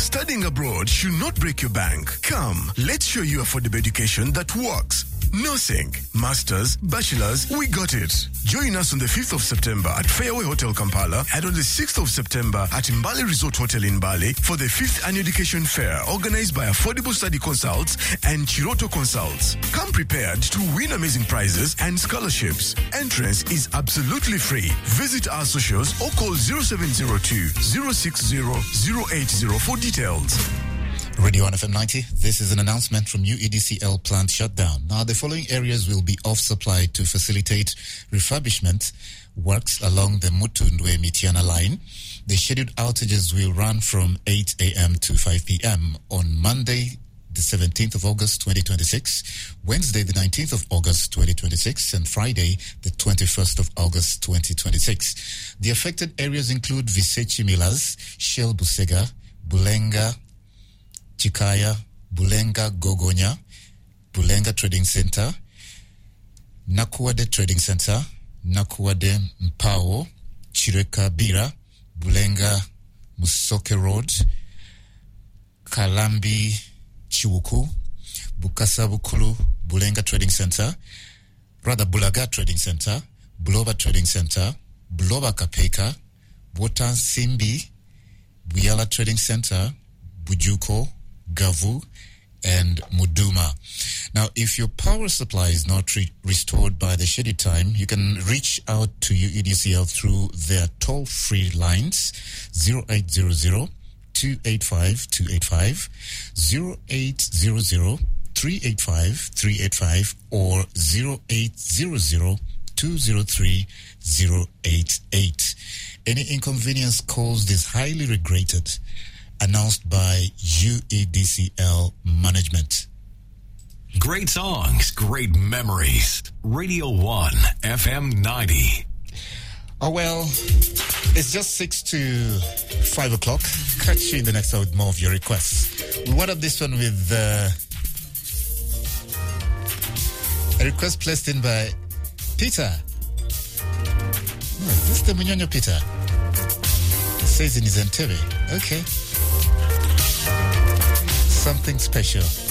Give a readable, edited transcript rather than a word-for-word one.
Studying abroad should not break your bank. Come, let's show you affordable education that works. Nursing, Masters, Bachelors, we got it. Join us on the 5th of September at Fairway Hotel Kampala and on the 6th of September at Mbale Resort Hotel in Mbale for the 5th Annual Education Fair organized by Affordable Study Consults and Chiroto Consults. Come prepared to win amazing prizes and scholarships. Entrance is absolutely free. Visit our socials or call 0702 060 080 for details. Radio 1 FM 90, this is an announcement from UEDCL plant shutdown. Now, the following areas will be off supply to facilitate refurbishment works along the Mutundwe-Mitiana line. The scheduled outages will run from 8 a.m. to 5 p.m. on Monday, the 17th of August 2026, Wednesday, the 19th of August 2026, and Friday, the 21st of August 2026. The affected areas include Visechi Millers, Shell Busega, Bulenga, Chikaya, Bulenga Gogonya, Bulenga Trading Center, Nakuade Trading Center, Nakuade Mpao, Chireka Bira, Bulenga Musoke Road, Kalambi Chiwuku, Bukasa Bukulu, Bulenga Trading Center, Bulaga Trading Center, Buloba Trading Center, Buloba Kapeka, Botan Simbi, Buyala Trading Center, Bujuko, Gavu, and Muduma. Now, if your power supply is not restored by the scheduled time, you can reach out to UEDCL through their toll-free lines 0800 285 285, 0800 385 385, or 0800 203 088. Any inconvenience caused is highly regretted. Announced by UEDCL Management. Great songs, great memories. Radio 1, FM 90. Oh, well, it's just 6 to 5 o'clock. Catch you in the next hour with more of your requests. We went up this one with a request placed in by Peter. Oh, is this the Munyonyo Peter? It says in his Entebbe. Okay. Something special.